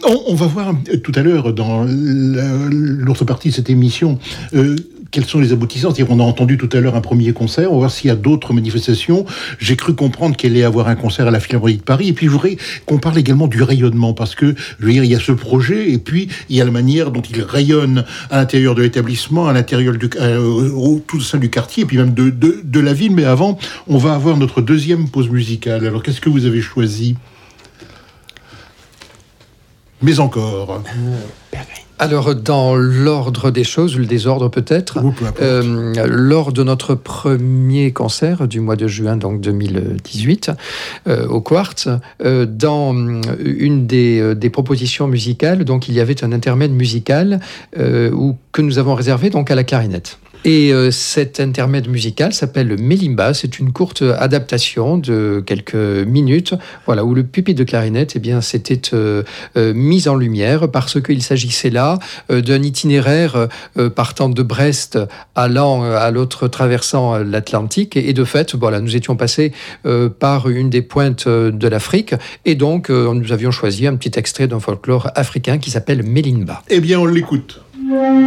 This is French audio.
On va voir tout à l'heure dans l'autre partie de cette émission quels sont les aboutissants. C'est-à-dire, on a entendu tout à l'heure un premier concert, on va voir s'il y a d'autres manifestations. J'ai cru comprendre qu'elle allait avoir un concert à la Philharmonie de Paris, et puis je voudrais qu'on parle également du rayonnement, parce que, je veux dire, il y a ce projet, et puis il y a la manière dont il rayonne à l'intérieur de l'établissement, à l'intérieur tout au sein du quartier, et puis même de la ville. Mais avant, on va avoir notre deuxième pause musicale. Alors, qu'est-ce que vous avez choisi ? Mais encore. Alors, dans l'ordre des choses, ou le désordre peut-être, lors de notre premier concert du mois de juin donc 2018, au Quartz, dans une des propositions musicales, donc il y avait un intermède musical que nous avons réservé donc à la clarinette. Et cet intermède musical s'appelle Mélimba. C'est une courte adaptation de quelques minutes, voilà, où le pupitre de clarinette, s'était mis en lumière parce qu'il s'agissait là d'un itinéraire partant de Brest, allant à l'autre, traversant l'Atlantique. Et de fait, voilà, nous étions passés par une des pointes de l'Afrique, et donc nous avions choisi un petit extrait d'un folklore africain qui s'appelle Mélimba. Eh bien, on l'écoute.